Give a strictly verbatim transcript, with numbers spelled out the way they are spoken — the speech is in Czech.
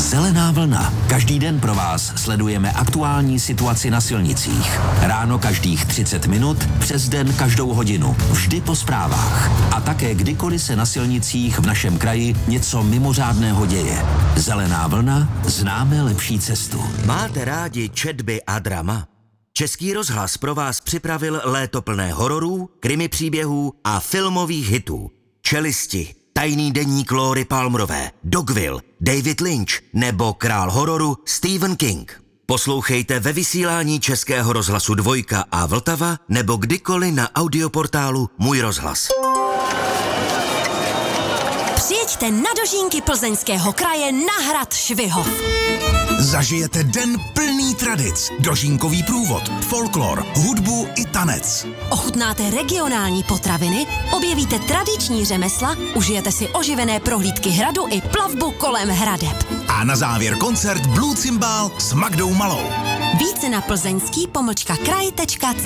Zelená vlna. Každý den pro vás sledujeme aktuální situaci na silnicích. Ráno každých třicet minut, přes den každou hodinu. Vždy po zprávách. A také kdykoliv se na silnicích v našem kraji něco mimořádného děje. Zelená vlna, známe lepší cestu. Máte rádi četby a drama? Český rozhlas pro vás připravil léto plné hororů, krimi příběhů a filmových hitů. Čelisti, Tajný deník Lóry Palmerové, Dogville, David Lynch nebo král hororu Stephen King. Poslouchejte ve vysílání Českého rozhlasu Dvojka a Vltava nebo kdykoliv na audioportálu Můj rozhlas. Přijeďte na dožínky Plzeňského kraje na hrad Švihov. Zažijete den plný tradic, dožínkový průvod, folklor, hudbu i tanec. Ochutnáte regionální potraviny, objevíte tradiční řemesla, užijete si oživené prohlídky hradu i plavbu kolem hradeb. A na závěr koncert Blue Cymbal s Magdou Malou. Více na plzeňský pomlčka kraj tečka cé